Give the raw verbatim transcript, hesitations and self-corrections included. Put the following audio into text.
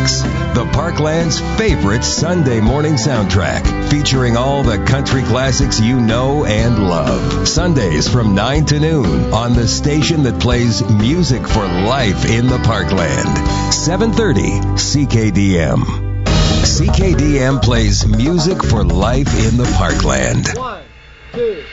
Tracks, the Parkland's favorite Sunday morning soundtrack, featuring all the country classics you know and love. Sundays from nine to noon on the station that plays music for life in the Parkland. seven thirty C K D M. C K D M plays music for life in the Parkland. One, two.